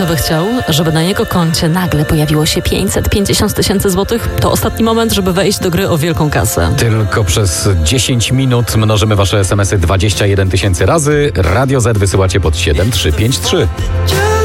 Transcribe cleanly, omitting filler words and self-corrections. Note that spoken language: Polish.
co by chciał? Żeby na jego koncie nagle pojawiło się 550 000 złotych? To ostatni moment, żeby wejść do gry o wielką kasę. Tylko przez 10 minut mnożymy wasze SMS-y 21 000 razy. Radio Z wysyłacie pod 7353.